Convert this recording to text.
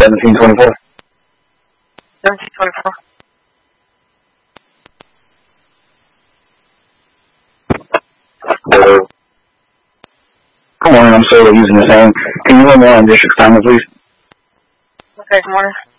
1724. 1724. Good morning, I'm Solo using the same. Can you let me on District Timer, please? Okay, good morning.